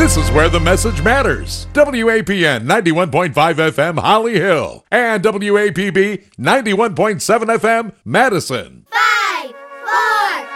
This is where the message matters. WAPN 91.5 FM Holly Hill and WAPB 91.7 FM Madison.